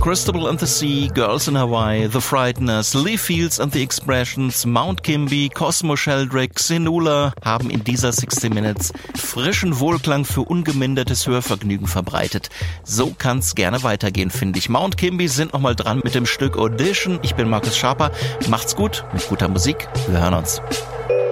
Cristobal and the Sea, Girls in Hawaii, The Frighteners, Lee Fields and the Expressions, Mount Kimby, Cosmo Sheldrake, Sinula haben in dieser 60 Minutes frischen Wohlklang für ungemindertes Hörvergnügen verbreitet. So kann's gerne weitergehen, finde ich. Mount Kimby sind nochmal dran mit dem Stück Audition. Ich bin Markus Schaper. Macht's gut mit guter Musik. Wir hören uns.